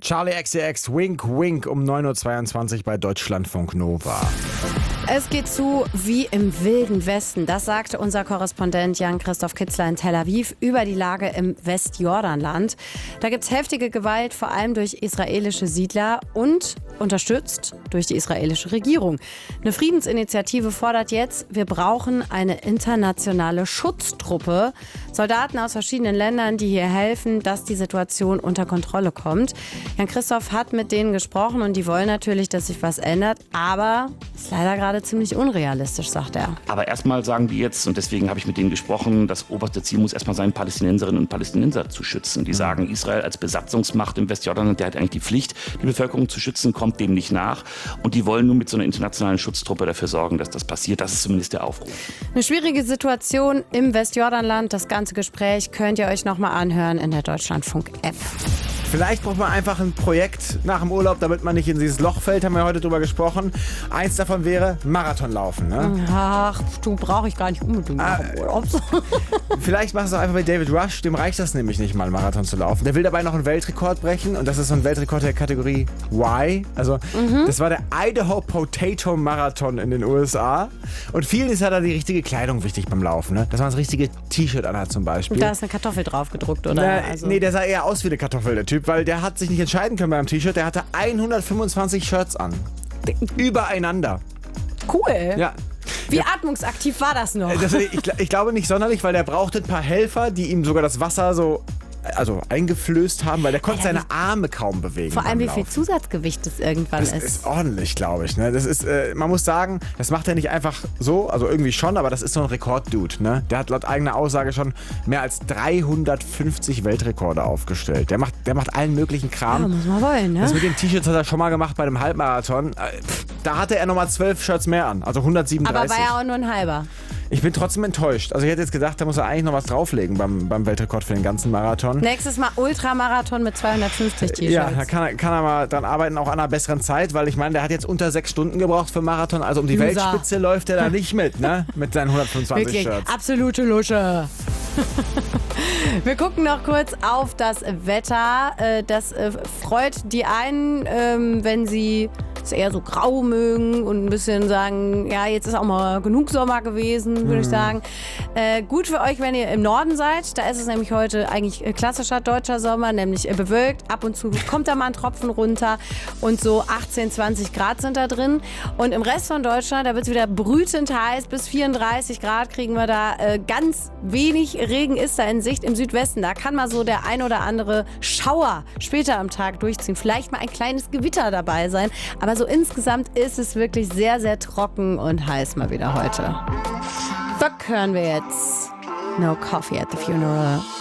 Charli XCX, Wink Wink um 9.22 Uhr bei Deutschlandfunk Nova. Es geht zu wie im Wilden Westen. Das sagte unser Korrespondent Jan-Christoph Kitzler in Tel Aviv über die Lage im Westjordanland. Da gibt es heftige Gewalt, vor allem durch israelische Siedler und unterstützt durch die israelische Regierung. Eine Friedensinitiative fordert jetzt, wir brauchen eine internationale Schutztruppe. Soldaten aus verschiedenen Ländern, die hier helfen, dass die Situation unter Kontrolle kommt. Jan-Christoph hat mit denen gesprochen und die wollen natürlich, dass sich was ändert, aber ist leider gerade ziemlich unrealistisch, sagt er. Aber erstmal sagen die jetzt, und deswegen habe ich mit denen gesprochen, das oberste Ziel muss erstmal sein, Palästinenserinnen und Palästinenser zu schützen. Die sagen, Israel als Besatzungsmacht im Westjordanland, der hat eigentlich die Pflicht, die Bevölkerung zu schützen, kommt dem nicht nach. Und die wollen nur mit so einer internationalen Schutztruppe dafür sorgen, dass das passiert. Das ist zumindest der Aufruf. Eine schwierige Situation im Westjordanland. Das ganze Gespräch könnt ihr euch nochmal anhören in der Deutschlandfunk-App. Vielleicht braucht man einfach ein Projekt nach dem Urlaub, damit man nicht in dieses Loch fällt, haben wir heute drüber gesprochen. Eins davon wäre Marathonlaufen. Ne? Ach, du brauche ich gar nicht unbedingt nach dem Urlaub. Vielleicht machst du auch einfach bei David Rush, dem reicht das nämlich nicht mal, einen Marathon zu laufen. Der will dabei noch einen Weltrekord brechen und das ist so ein Weltrekord der Kategorie Y. Also das war der Idaho Potato Marathon in den USA. Und vielen ist ja da die richtige Kleidung wichtig beim Laufen, ne? Dass man das richtige T-Shirt anhat zum Beispiel. Da ist eine Kartoffel drauf gedruckt, oder? Nee, der sah eher aus wie eine Kartoffel, der Typ, weil der hat sich nicht entscheiden können beim T-Shirt. Der hatte 125 Shirts an. Übereinander. Cool. Ja. Wie atmungsaktiv war das noch? Ich glaube nicht sonderlich, weil der brauchte ein paar Helfer, die ihm sogar das Wasser so eingeflößt haben, weil der konnte seine Arme kaum bewegen. Vor allem, wie viel Zusatzgewicht das irgendwann ist. Das ist ordentlich, glaube ich. Ne? Das ist, man muss sagen, das macht er nicht einfach so, also irgendwie schon, aber das ist so ein Rekorddude. Ne? Der hat laut eigener Aussage schon mehr als 350 Weltrekorde aufgestellt. Der macht allen möglichen Kram. Ja, muss man wollen, ne? Das mit den T-Shirts hat er schon mal gemacht bei einem Halbmarathon. Da hatte er nochmal 12 Shirts mehr an, also 137. Aber war ja auch nur ein halber. Ich bin trotzdem enttäuscht. Also ich hätte jetzt gedacht, da muss er eigentlich noch was drauflegen beim Weltrekord für den ganzen Marathon. Nächstes Mal Ultramarathon mit 250 T-Shirts. Ja, da kann er mal dran arbeiten, auch an einer besseren Zeit, weil ich meine, der hat jetzt unter 6 Stunden gebraucht für Marathon, also um die Weltspitze läuft er da nicht mit, ne? Mit seinen 125 Wirklich, Shirts. absolute Lusche. Wir gucken noch kurz auf das Wetter. Das freut die einen, wenn sie es eher so grau mögen und ein bisschen sagen, ja, jetzt ist auch mal genug Sommer gewesen, würde ich sagen. Gut für euch, wenn ihr im Norden seid. Da ist es nämlich heute eigentlich klassischer deutscher Sommer, nämlich bewölkt. Ab und zu kommt da mal ein Tropfen runter und so 18, 20 Grad sind da drin. Und im Rest von Deutschland, da wird es wieder brütend heiß. Bis 34 Grad kriegen wir da. Ganz wenig Regen ist da in Sicht im Südwesten. Da kann mal so der ein oder andere Schauer später am Tag durchziehen. Vielleicht mal ein kleines Gewitter dabei sein. Aber so insgesamt ist es wirklich sehr, sehr trocken und heiß mal wieder heute. Fuck hören wir jetzt. No Coffee at the Funeral.